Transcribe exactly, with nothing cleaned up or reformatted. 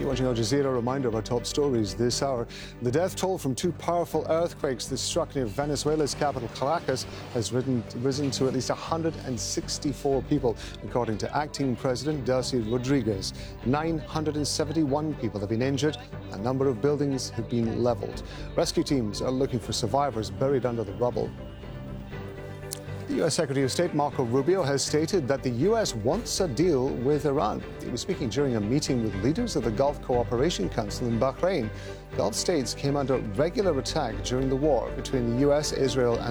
You're watching Al Jazeera. A reminder of our top stories this hour. The death toll from two powerful earthquakes that struck near Venezuela's capital, Caracas, has risen, risen to at least one hundred sixty-four people, according to acting President Delcy Rodriguez. nine hundred seventy-one people have been injured. A number of buildings have been leveled. Rescue teams are looking for survivors buried under the rubble. The U S Secretary of State Marco Rubio has stated that the U S wants a deal with Iran. He was speaking during a meeting with leaders of the Gulf Cooperation Council in Bahrain. Gulf states came under regular attack during the war between the U S, Israel and